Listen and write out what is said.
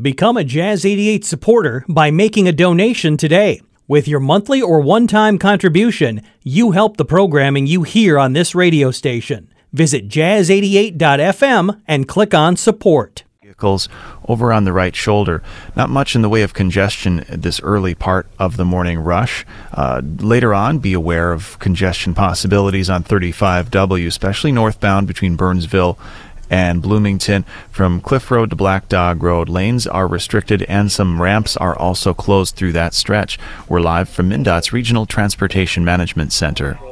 Become a Jazz 88 supporter by making a donation today. With your monthly or one-time contribution, you help the programming you hear on this radio station. Visit jazz88.fm and click on support. Vehicles over on the right shoulder. Not much in the way of congestion at this early part of the morning rush. Later on, be aware of congestion possibilities on 35W, especially northbound between Burnsville and Bloomington. From Cliff Road to Black Dog Road, lanes are restricted and some ramps are also closed through that stretch. We're live from MnDOT's Regional Transportation Management Center.